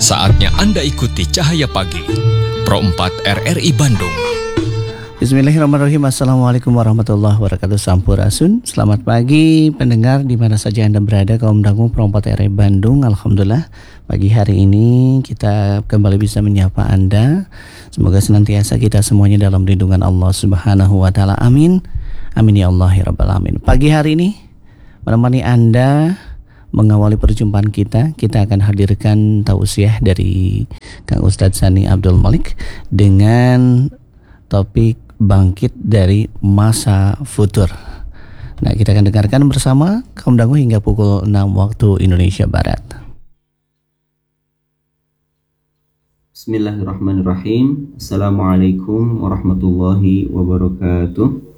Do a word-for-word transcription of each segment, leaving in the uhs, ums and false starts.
Saatnya Anda ikuti Cahaya Pagi, Pro empat R R I Bandung. Bismillahirrahmanirrahim. Assalamualaikum warahmatullahi wabarakatuh. Sampurasun. Selamat pagi pendengar di mana saja Anda berada, kaum dangu Pro empat R R I Bandung. Alhamdulillah pagi hari ini kita kembali bisa menyapa Anda. Semoga senantiasa kita semuanya dalam lindungan Allah Subhanahu wa taala. Amin. Amin ya Allah ya rabbal alamin. Pagi hari ini menemani Anda mengawali perjumpaan kita, kita akan hadirkan tausiah dari Kang Ustadz Sani Abdul Malik dengan topik bangkit dari masa futur. Nah, kita akan dengarkan bersama kaum dangu hingga pukul enam waktu Indonesia Barat. Bismillahirrahmanirrahim. Assalamualaikum warahmatullahi wabarakatuh.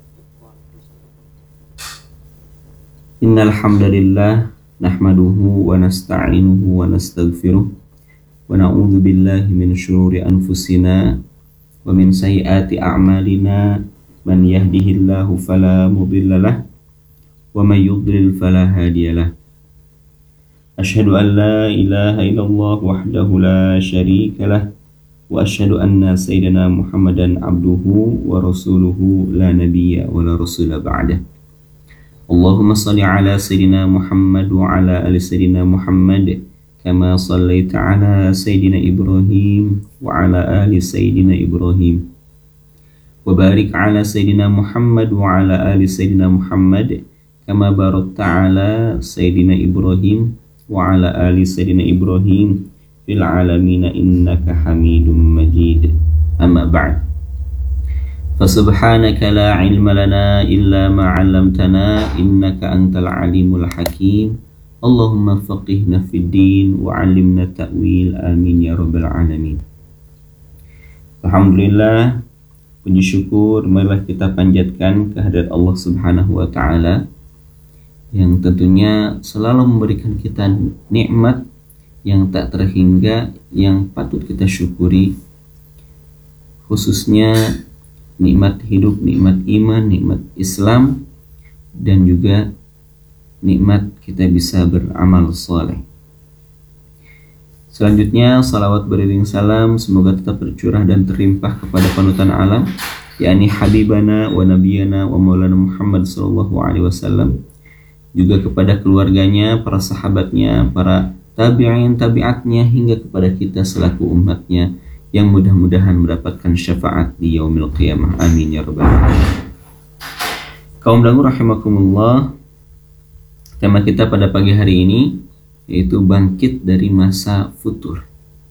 Innal hamdalillah nahmaduhu wa nasta'inuhu wa nastaghfiruh wa na'udzu billahi min syururi anfusina wa min sayyiati a'malina, man yahdihillahu fala mudhillalah wa may yudlil fala hadiyalah. Asyhadu an la ilaha illallah wahdahu la syarikalah wa asyhadu anna sayyidina Muhammadan abduhu wa rasuluhu la nabiyya wa la rasula ba'dah. Allahumma salli ala sayyidina Muhammad wa ala ali sayyidina Muhammad kama sallaita ala sayyidina Ibrahim wa ala ali sayyidina Ibrahim wa barik ala sayyidina Muhammad wa ala ali sayyidina Muhammad kama barakta ala sayyidina Ibrahim wa ala ali sayyidina Ibrahim fil alamin innaka Hamidum Majid. Amma ba'd. Fasubhanaka la ilma lana illa ma 'allamtana innaka antal alimul hakim. Allahumma faqihna fid din wa 'allimna ta'wil. Amin ya rabbal alamin. Alhamdulillah, puji syukur marilah kita panjatkan kehadirat Allah Subhanahu wa taala yang tentunya selalu memberikan kita nikmat yang tak terhingga yang patut kita syukuri, khususnya nikmat hidup, nikmat iman, nikmat Islam, dan juga nikmat kita bisa beramal soleh. Selanjutnya, salawat beriring salam semoga tetap bercurah dan terlimpah kepada panutan alam, yakni Habibana wa Nabiyana wa Maulana Muhammad sallallahu alaihi wasallam, juga kepada keluarganya, para sahabatnya, para tabi'in tabi'atnya, hingga kepada kita selaku umatnya yang mudah-mudahan mendapatkan syafaat di yaumil qiyamah. Amin ya rabbal alamin. Kaum dangu rahimakumullah, tema kita pada pagi hari ini yaitu bangkit dari masa futur.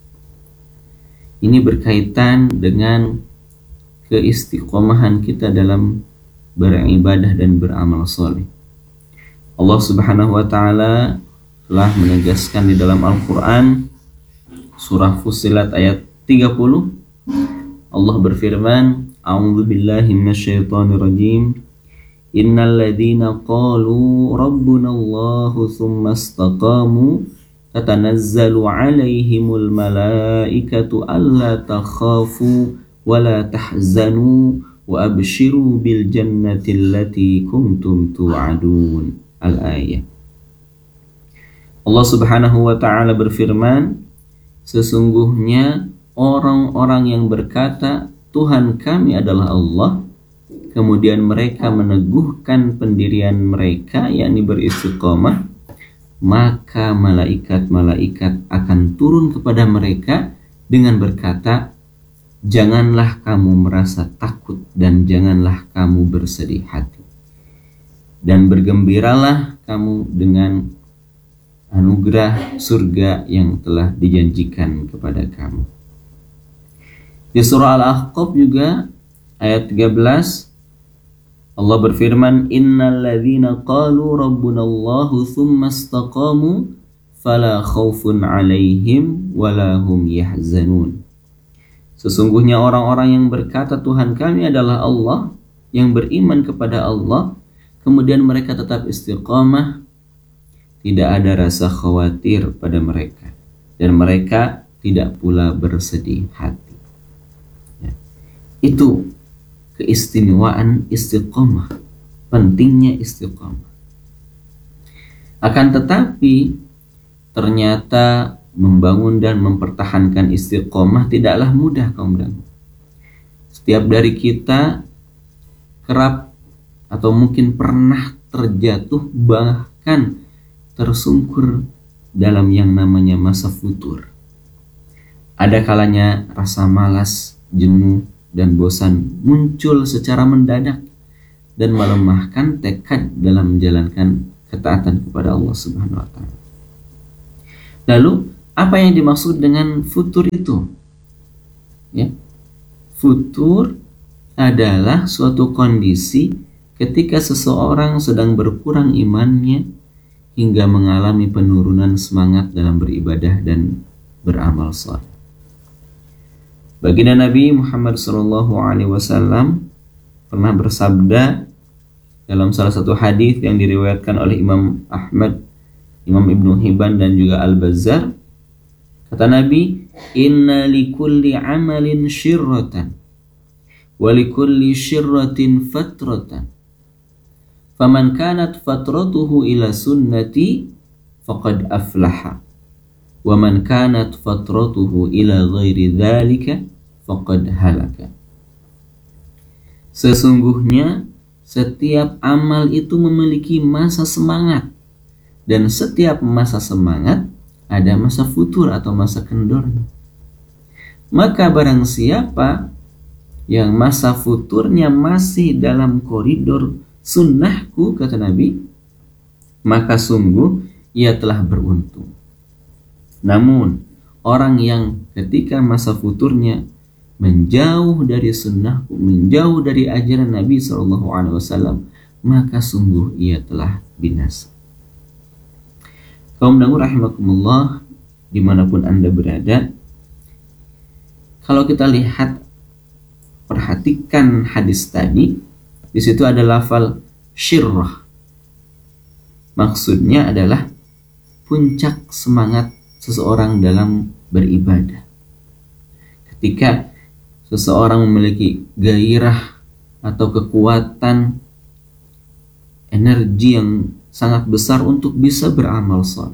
Ini berkaitan dengan keistiqomahan kita dalam beribadah dan beramal soleh. Allah Subhanahu wa taala telah menegaskan di dalam Al-Qur'an surah Fussilat ayat tiga puluh. Allah berfirman, A'udzu billahi minasyaitonir rajim. Innal ladzina qalu rabbunallahu tsumma istaqamu tatanazzalu 'alaihimul malaikatu alla takhafu wa la tahzanu wa abshiru bil jannati allati kuntum tu'adun. Al-ayah. Allah Subhanahu wa taala berfirman, sesungguhnya orang-orang yang berkata Tuhan kami adalah Allah, kemudian mereka meneguhkan pendirian mereka, yakni beristiqomah, maka malaikat-malaikat akan turun kepada mereka dengan berkata, janganlah kamu merasa takut dan janganlah kamu bersedih hati, dan bergembiralah kamu dengan anugerah surga yang telah dijanjikan kepada kamu. Di surah Al-Ahqaf juga ayat tiga belas Allah berfirman, innal ladzina qalu rabbunallahu tsumma istaqamu fala khaufun 'alaihim wala hum yahzanun. Sesungguhnya orang-orang yang berkata Tuhan kami adalah Allah, yang beriman kepada Allah, kemudian mereka tetap istiqamah, tidak ada rasa khawatir pada mereka, dan mereka tidak pula bersedih hati. Ya. Itu keistimewaan istiqamah, pentingnya istiqamah. Akan tetapi ternyata membangun dan mempertahankan istiqomah tidaklah mudah kaum dangu. Setiap dari kita kerap atau mungkin pernah terjatuh bahkan tersungkur dalam yang namanya masa futur. Ada kalanya rasa malas, jenuh, dan bosan muncul secara mendadak dan melemahkan tekad dalam menjalankan ketaatan kepada Allah Subhanahu wa taala. Lalu, apa yang dimaksud dengan futur itu? Ya. Futur adalah suatu kondisi ketika seseorang sedang berkurang imannya hingga mengalami penurunan semangat dalam beribadah dan beramal saleh. Baginda Nabi Muhammad shallallahu alaihi wasallam pernah bersabda dalam salah satu hadis yang diriwayatkan oleh Imam Ahmad, Imam Ibnu Hibban dan juga Al-Bazzar. Kata Nabi, "Inna likulli amalin syirratan wa likulli syirratin fatratan. Faman kanat fatratuhu ila sunnati faqad aflaha. Wa man kanat fatratuhu ila ghairi dzalika faqad halaka." Sesungguhnya setiap amal itu memiliki masa semangat, dan setiap masa semangat ada masa futur atau masa kendornya. Maka barang siapa yang masa futurnya masih dalam koridor sunnahku, kata Nabi, maka sungguh ia telah beruntung. Namun orang yang ketika masa futurnya menjauh dari sunnahku, menjauh dari ajaran Nabi shallallahu alaihi wasallam, maka sungguh ia telah binasa. Kaum dangu rahimakumullah, dimanapun Anda berada, kalau kita lihat, perhatikan hadis tadi, di situ ada lafal syirrah. Maksudnya adalah puncak semangat seseorang dalam beribadah. Ketika seseorang memiliki gairah atau kekuatan, energi yang sangat besar untuk bisa beramal saleh,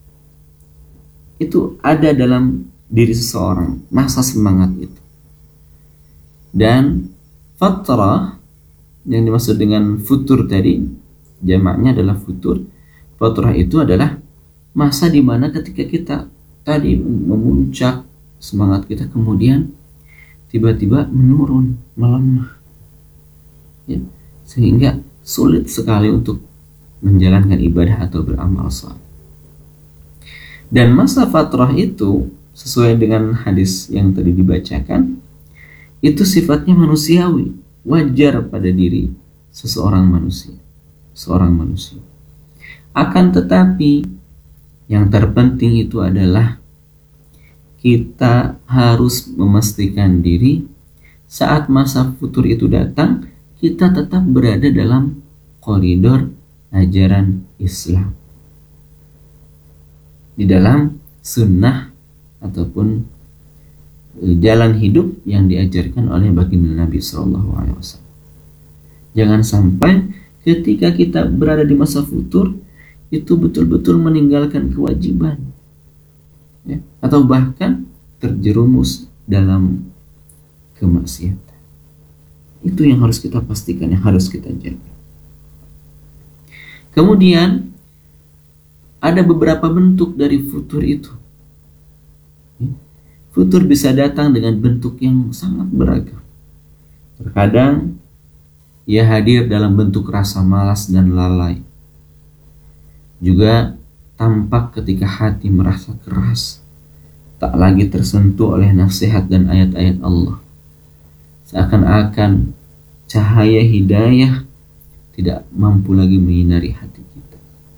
itu ada dalam diri seseorang, masa semangat itu. Dan fatrah yang dimaksud dengan futur tadi, jamaknya adalah futur. Fatrah itu adalah masa di mana ketika kita tadi memuncak semangat kita, kemudian tiba-tiba menurun, melemah, ya, sehingga sulit sekali untuk menjalankan ibadah atau beramal saleh. Dan masa fatrah itu sesuai dengan hadis yang tadi dibacakan, itu sifatnya manusiawi, wajar pada diri seseorang manusia, seorang manusia. Akan tetapi yang terpenting itu adalah kita harus memastikan diri saat masa futur itu datang, kita tetap berada dalam koridor ajaran Islam, di dalam sunnah ataupun jalan hidup yang diajarkan oleh baginda Nabi shallallahu alaihi wasallam. Jangan sampai ketika kita berada di masa futur itu betul-betul meninggalkan kewajiban, ya, atau bahkan terjerumus dalam kemaksiatan. Itu yang harus kita pastikan, yang harus kita jaga. Kemudian ada beberapa bentuk dari futur itu. Futur bisa datang dengan bentuk yang sangat beragam. Terkadang ia hadir dalam bentuk rasa malas dan lalai. Juga tampak ketika hati merasa keras, tak lagi tersentuh oleh nasihat dan ayat-ayat Allah. Seakan-akan cahaya hidayah tidak mampu lagi menyinari hati kita.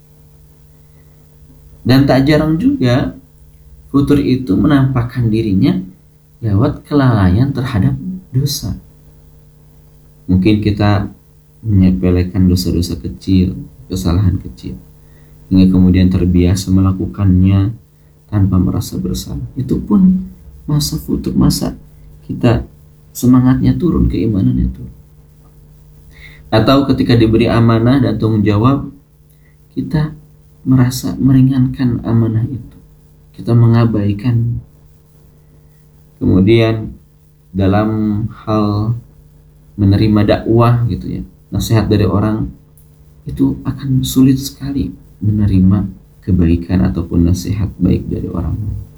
Dan tak jarang juga futur itu menampakkan dirinya lewat kelalaian terhadap dosa. Mungkin kita menyepelekan dosa-dosa kecil, kesalahan kecil, hingga kemudian terbiasa melakukannya tanpa merasa bersalah. Itu pun masa futur, masa kita semangatnya turun, keimanannya turun. Atau ketika diberi amanah dan tanggung jawab, kita merasa meringankan amanah itu. kita mengabaikan. Kemudian dalam hal menerima dakwah gitu ya, nasihat dari orang, itu akan sulit sekali menerima kebaikan ataupun nasihat baik dari orang.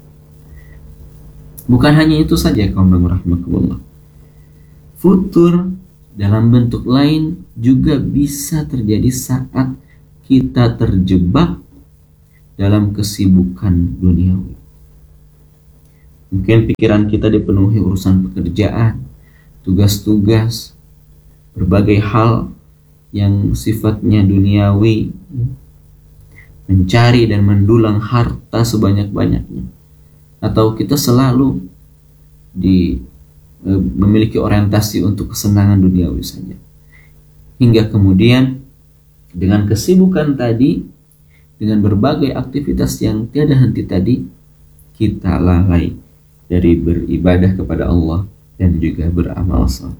Bukan hanya itu saja kaum rahimakumullah. Futur dalam bentuk lain juga bisa terjadi saat kita terjebak dalam kesibukan duniawi. Mungkin pikiran kita dipenuhi urusan pekerjaan, tugas-tugas, berbagai hal yang sifatnya duniawi, mencari dan mendulang harta sebanyak-banyaknya, atau kita selalu di e, memiliki orientasi untuk kesenangan duniawi saja, hingga kemudian dengan kesibukan tadi, dengan berbagai aktivitas yang tiada henti tadi, kita lalai dari beribadah kepada Allah dan juga beramal saleh.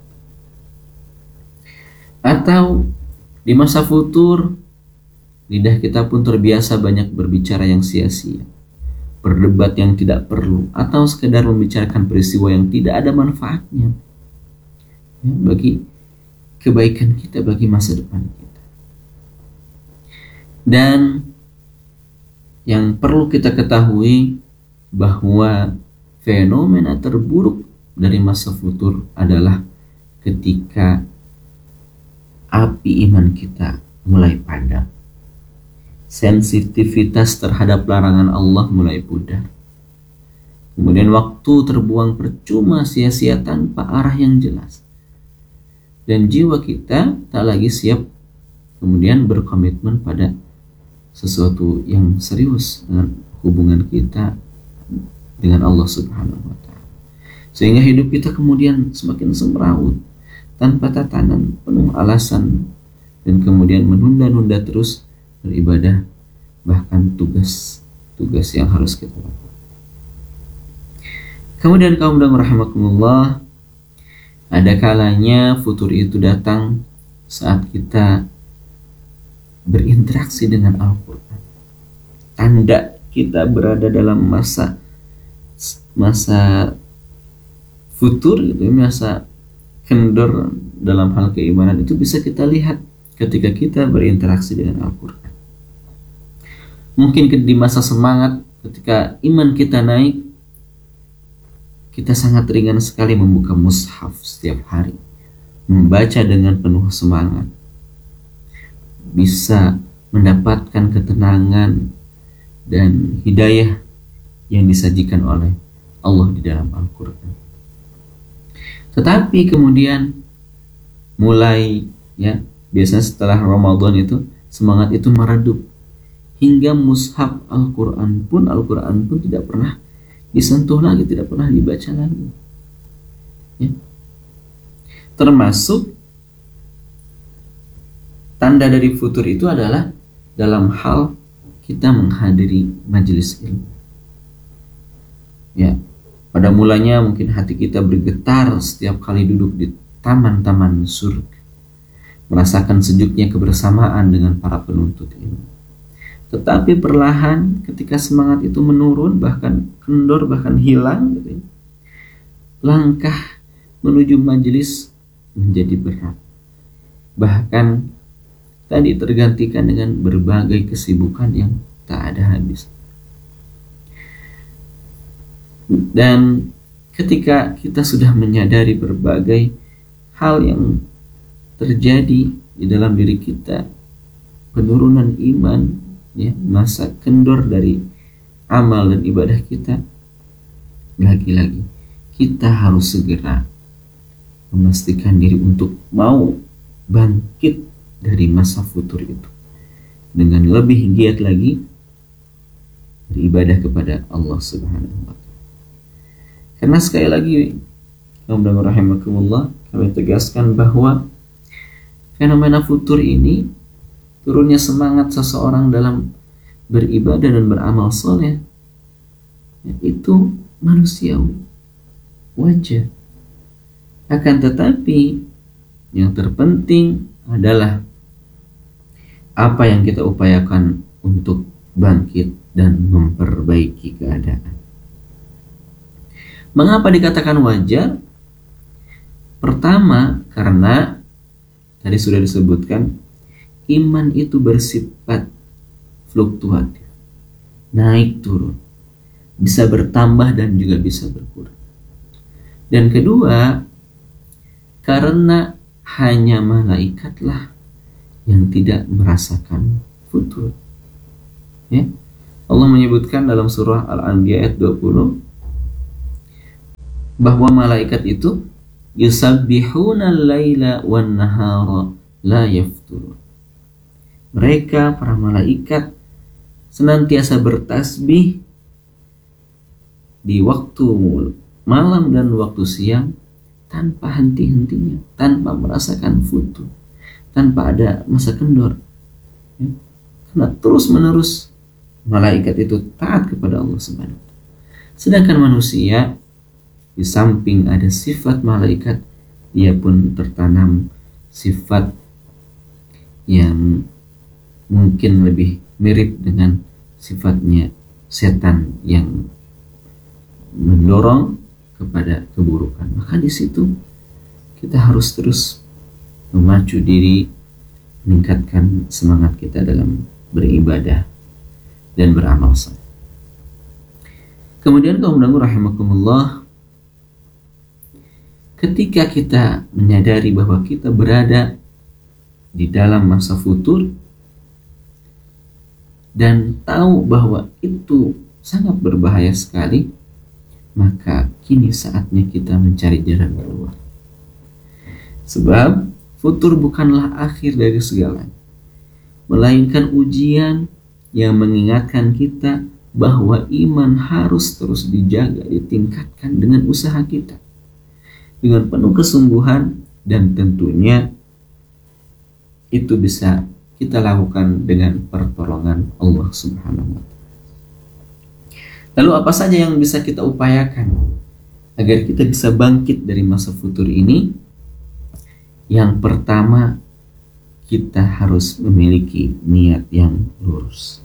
Atau di masa futur, lidah kita pun terbiasa banyak berbicara yang sia-sia, berdebat yang tidak perlu, atau sekedar membicarakan peristiwa yang tidak ada manfaatnya ya, bagi kebaikan kita, bagi masa depan kita. Dan yang perlu kita ketahui bahwa fenomena terburuk dari masa futur adalah ketika api iman kita mulai padam, sensitivitas terhadap larangan Allah mulai pudar, kemudian waktu terbuang percuma sia-sia tanpa arah yang jelas, dan jiwa kita tak lagi siap kemudian berkomitmen pada sesuatu yang serius dengan hubungan kita dengan Allah Subhanahu wa Ta'ala, sehingga hidup kita kemudian semakin semrawut tanpa tatanan, penuh alasan, dan kemudian menunda-nunda terus beribadah, bahkan tugas-tugas yang harus kita lakukan. Kemudian kaum dan rahimakumullah, ada kalanya futur itu datang saat kita berinteraksi dengan Al-Quran. Tanda kita berada dalam masa masa futur gitu, masa kendor dalam hal keimanan, itu bisa kita lihat ketika kita berinteraksi dengan Al-Quran. Mungkin di masa semangat, ketika iman kita naik, kita sangat ringan sekali membuka mushaf setiap hari, membaca dengan penuh semangat, bisa mendapatkan ketenangan dan hidayah yang disajikan oleh Allah di dalam Al-Quran. Tetapi kemudian mulai ya, biasanya setelah Ramadan itu semangat itu meredup, hingga mushaf Al-Quran pun Al-Quran pun tidak pernah disentuh lagi, tidak pernah dibaca lagi ya. Termasuk tanda dari futur itu adalah dalam hal kita menghadiri majelis ilmu ya. Pada mulanya mungkin hati kita bergetar setiap kali duduk di taman-taman surga, merasakan sejuknya kebersamaan dengan para penuntut ilmu. Tetapi perlahan ketika semangat itu menurun, bahkan kendor, bahkan hilang gitu ya, langkah menuju majelis menjadi berat, bahkan tadi tergantikan dengan berbagai kesibukan yang tak ada habis. Dan ketika kita sudah menyadari berbagai hal yang terjadi di dalam diri kita, penurunan iman ya, masa kendor dari amal dan ibadah kita, lagi-lagi kita harus segera memastikan diri untuk mau bangkit dari masa futur itu dengan lebih giat lagi beribadah kepada Allah Subhanahu wa Ta'ala. Karena sekali lagi, rahimakumullah, kami tegaskan bahwa fenomena futur ini, turunnya semangat seseorang dalam beribadah dan beramal soleh, itu manusiawi, wajar. Akan tetapi yang terpenting adalah apa yang kita upayakan untuk bangkit dan memperbaiki keadaan. Mengapa dikatakan wajar? Pertama, karena tadi sudah disebutkan, iman itu bersifat fluktuatif, naik turun, bisa bertambah dan juga bisa berkurang. Dan kedua, karena hanya malaikatlah yang tidak merasakan futur. Ya. Allah menyebutkan dalam surah Al-Anbiya ayat dua puluh bahwa malaikat itu yusabbihuna al-laila wan nahara la yafturun. Mereka para malaikat senantiasa bertasbih di waktu malam dan waktu siang tanpa henti-hentinya, tanpa merasakan futur, tanpa ada masa kendor. Ya. Karena terus-menerus malaikat itu taat kepada Allah Subhanahu wa taala. Sedangkan manusia, di samping ada sifat malaikat, dia pun tertanam sifat yang mungkin lebih mirip dengan sifatnya setan yang mendorong kepada keburukan. Maka di situ kita harus terus memacu diri, meningkatkan semangat kita dalam beribadah dan beramal saleh. Kemudian kaum muslimin rahimakumullah, ketika kita menyadari bahwa kita berada di dalam masa futur dan tahu bahwa itu sangat berbahaya sekali, maka kini saatnya kita mencari jalan keluar. Sebab futur bukanlah akhir dari segalanya, melainkan ujian yang mengingatkan kita bahwa iman harus terus dijaga, ditingkatkan dengan usaha kita, dengan penuh kesungguhan, dan tentunya itu bisa kita lakukan dengan pertolongan Allah Subhanahu wa taala. Lalu apa saja yang bisa kita upayakan agar kita bisa bangkit dari masa futur ini? Yang pertama, kita harus memiliki niat yang lurus.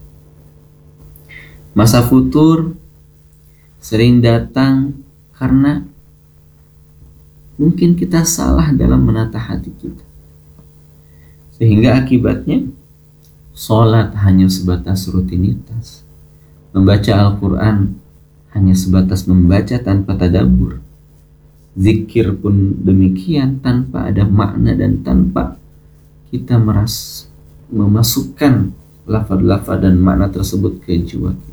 Masa futur sering datang karena mungkin kita salah dalam menata hati kita, sehingga akibatnya sholat hanya sebatas rutinitas, membaca Al-Quran hanya sebatas membaca tanpa tadabbur, zikir pun demikian tanpa ada makna dan tanpa kita meras memasukkan lafaz-lafaz dan makna tersebut ke jiwa kita.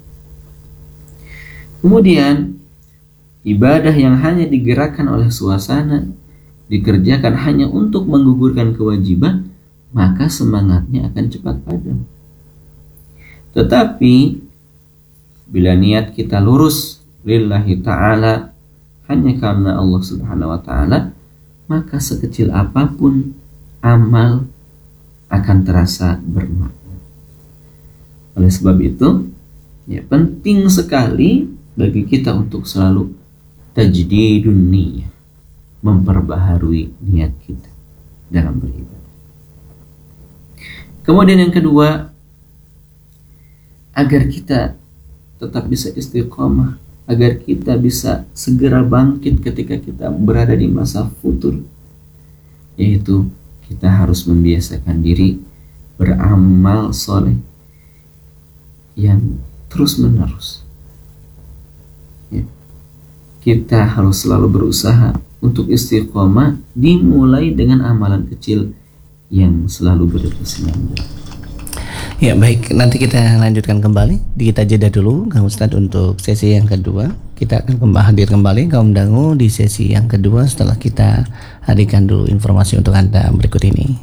Kemudian ibadah yang hanya digerakkan oleh suasana, dikerjakan hanya untuk menggugurkan kewajiban, maka semangatnya akan cepat padam. Tetapi bila niat kita lurus lillahi ta'ala, hanya karena Allah Subhanahu wa ta'ala, maka sekecil apapun amal akan terasa bermakna. Oleh sebab itu, ya penting sekali bagi kita untuk selalu tajdidun niyah, memperbaharui niat kita dalam beribadah. Kemudian yang kedua, agar kita tetap bisa istiqamah, agar kita bisa segera bangkit ketika kita berada di masa futur, yaitu kita harus membiasakan diri beramal soleh yang terus menerus. Ya. Kita harus selalu berusaha untuk istiqamah, dimulai dengan amalan kecil yang selalu berkesinambungan. Ya baik, nanti kita lanjutkan kembali. Kita jeda dulu Kang Ustadz untuk sesi yang kedua. Kita akan kembali hadir kembali kaum dangu di sesi yang kedua setelah kita hadirkan dulu informasi untuk Anda berikut ini.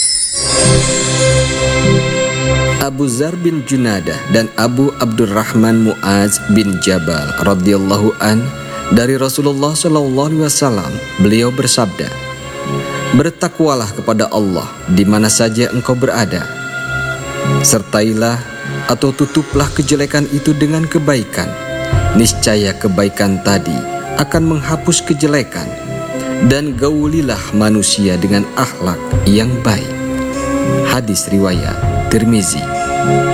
Abu Dzar bin Junadah dan Abu Abdurrahman Mu'adz bin Jabal radhiyallahu an dari Rasulullah shallallahu alaihi wasallam, beliau bersabda, "Bertakwalah kepada Allah di mana saja engkau berada. Sertailah atau tutuplah kejelekan itu dengan kebaikan. Niscaya kebaikan tadi akan menghapus kejelekan, dan gaulilah manusia dengan akhlak yang baik." Hadis riwayat Tirmizi.